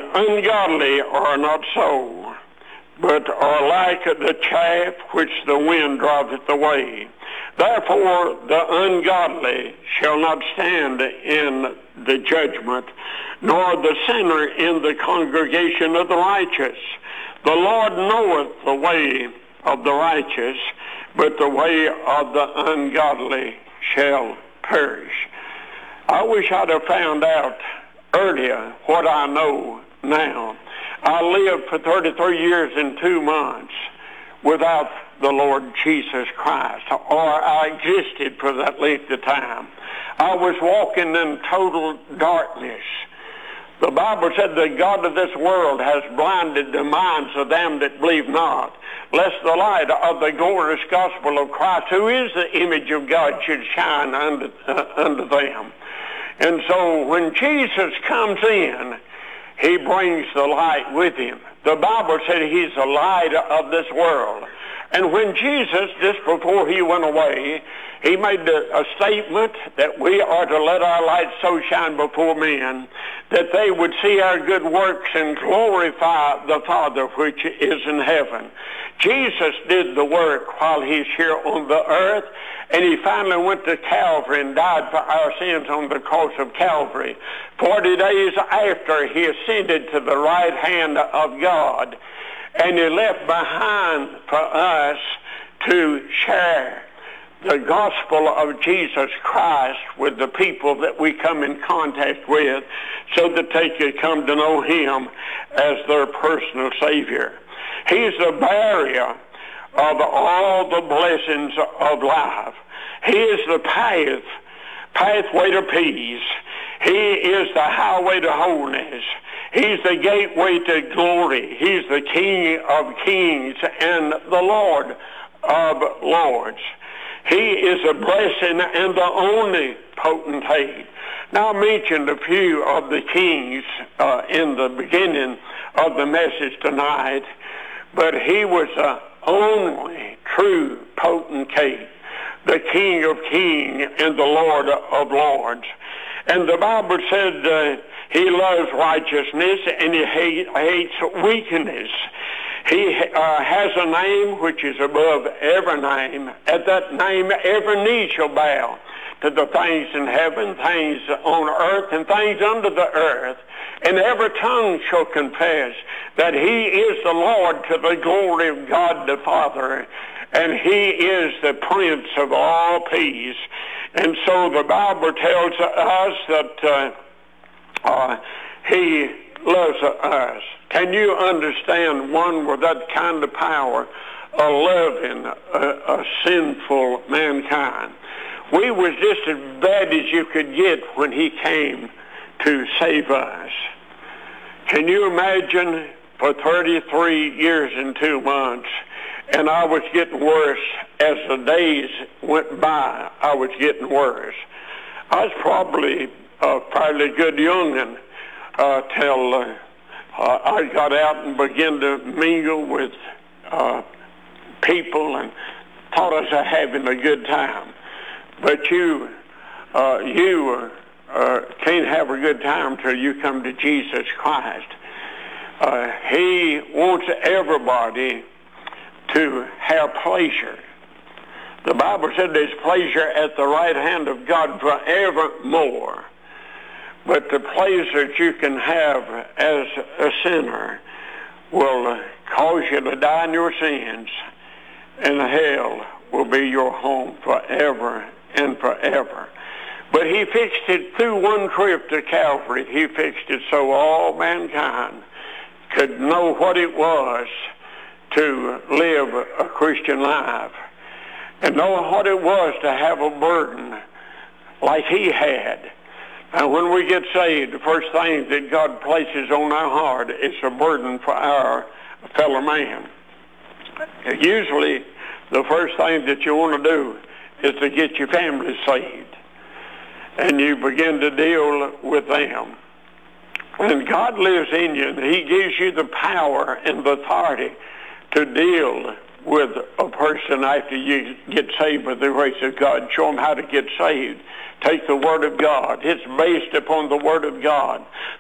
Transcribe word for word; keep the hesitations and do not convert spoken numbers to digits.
The ungodly are not so, but are like the chaff which the wind driveth away. Therefore the ungodly shall not stand in the judgment, nor the sinner in the congregation of the righteous. The Lord knoweth the way of the righteous, but the way of the ungodly shall perish. I wish I'd have found out earlier what I know now. I lived for thirty-three years and two months without the Lord Jesus Christ, or I existed for that length of time. I was walking in total darkness. The Bible said the God of this world has blinded the minds of them that believe not, lest the light of the glorious gospel of Christ, who is the image of God, should shine unto, uh, unto them. And so when Jesus comes in, he brings the light with him. The Bible said he's the light of this world. And when Jesus, just before he went away, he made a, a statement that we are to let our light so shine before men that they would see our good works and glorify the Father which is in heaven. Jesus did the work while he's here on the earth, and he finally went to Calvary and died for our sins on the cross of Calvary. Forty days after, he ascended to the right hand of God, and he left behind for us to share the gospel of Jesus Christ with the people that we come in contact with, so that they could come to know him as their personal Savior. He's the barrier of all the blessings of life. He is the path, pathway to peace. He is the highway to holiness. He's the gateway to glory. He's the King of kings and the Lord of lords. He is a blessing and the only potentate. Now, I mentioned a few of the kings uh, in the beginning of the message tonight, but he was the only true potentate, the King of kings and the Lord of lords. And the Bible said uh, he loves righteousness and he hate, hates weakness. He uh, has a name which is above every name. At that name, every knee shall bow to the things in heaven, things on earth, and things under the earth. And every tongue shall confess that he is the Lord, to the glory of God the Father. And he is the Prince of all peace. And so the Bible tells us that uh, uh, he loves us. Can you understand one with that kind of power, a loving, a, a sinful mankind? We was just as bad as you could get when he came to save us. Can you imagine, for thirty-three years and two months, and I was getting worse as the days went by, I was getting worse. I was probably a fairly good young'un uh, till uh, uh, I got out and began to mingle with uh, people and thought I was having a good time. But you, uh, you uh, can't have a good time till you come to Jesus Christ. Uh, he wants everybody to have pleasure. The Bible said there's pleasure at the right hand of God forevermore. But the pleasure that you can have as a sinner will cause you to die in your sins, and hell will be your home forever and forever. But he fixed it through one trip to Calvary. He fixed it so all mankind could know what it was to live a Christian life and know what it was to have a burden like he had. And when we get saved, the first thing that God places on our heart is a burden for our fellow man. Usually, the first thing that you want to do is to get your family saved. And you begin to deal with them. And God lives in you, and he gives you the power and the authority to deal with a person after you get saved by the grace of God. Show them how to get saved. Take the Word of God. It's based upon the Word of God.